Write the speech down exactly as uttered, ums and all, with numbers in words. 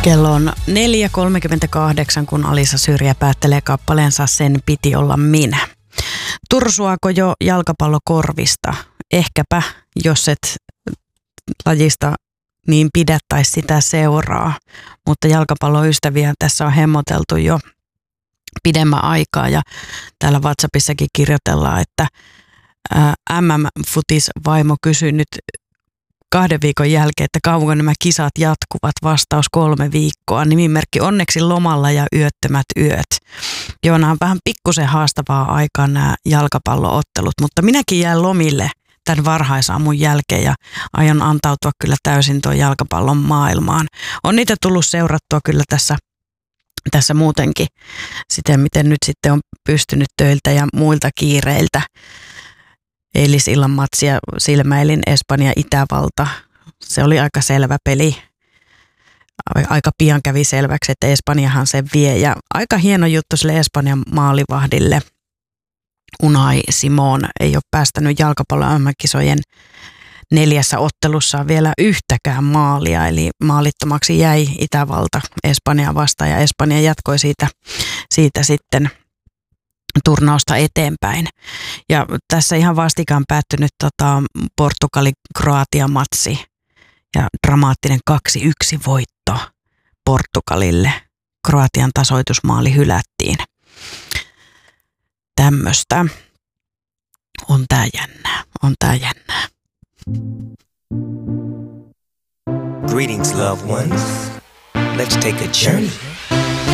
Kello on neljä kolmekymmentäkahdeksan, kun Alisa Syrjä päättelee kappaleensa Sen piti olla minä. Tursuako jo jalkapallokorvista? Ehkäpä, jos et lajista niin pidä tai sitä seuraa. Mutta jalkapalloystäviä tässä on hemmoteltu jo pidemmän aikaa ja täällä WhatsAppissakin kirjoitellaan, että M M-futis-vaimo kysyi nyt kahden viikon jälkeen, että kauanko nämä kisat jatkuvat, vastaus kolme viikkoa. Nimimerkki onneksi lomalla ja yöttömät yöt. Joo, nämä on vähän pikkusen haastavaa aikaa nämä jalkapalloottelut, mutta minäkin jään lomille tämän varhaisaamun jälkeen ja aion antautua kyllä täysin tuon jalkapallon maailmaan. On niitä tullut seurattua kyllä tässä, tässä muutenkin siten, miten nyt sitten on pystynyt töiltä ja muilta kiireiltä. Eilisillan matsia silmäilin Espanja-Itävalta. Se oli aika selvä peli. Aika pian kävi selväksi, että Espanjahan sen vie. Ja aika hieno juttu sille Espanjan maalivahdille. Unai Simon ei ole päästänyt jalkapallon M M-kisojen neljässä ottelussa vielä yhtäkään maalia. Eli maalittomaksi jäi Itävalta Espanjaa vastaan ja Espanja jatkoi siitä, siitä sitten turnausta eteenpäin. Ja tässä ihan vastikään päättynyt tota, Portugali-Kroatia-matsi ja dramaattinen kaksi yksi voitto Portugalille. Kroatian tasoitusmaali hylättiin. Tämmöistä. On tää jännää. On tää jännää. Greetings, loved ones. Let's take a journey